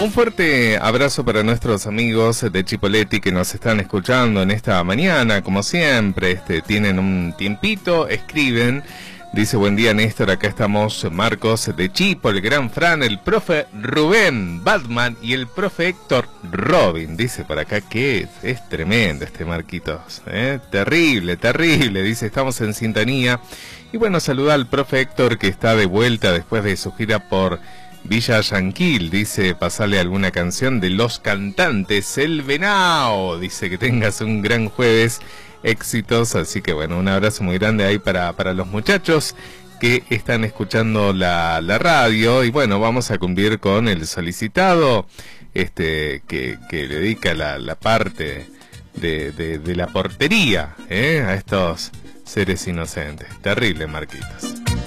Un fuerte abrazo para nuestros amigos de Chipoleti que nos están escuchando en esta mañana, como siempre, tienen un tiempito, escriben. Dice, buen día Néstor, acá estamos Marcos de Chipo, el gran Fran, el profe Rubén Batman y el profe Héctor Robin. Dice por acá que es tremendo Marquitos, terrible, terrible. Dice, estamos en sintonía. Y bueno, saluda al profe Héctor que está de vuelta después de su gira por Villa Yanquil. Dice, pasale alguna canción de Los Cantantes, El Venao. Dice que tengas un gran jueves. Éxitos, así que bueno, un abrazo muy grande ahí para los muchachos que están escuchando la radio. Y bueno, vamos a cumplir con el solicitado que dedica la parte de la portería a estos seres inocentes. Terrible, Marquitos.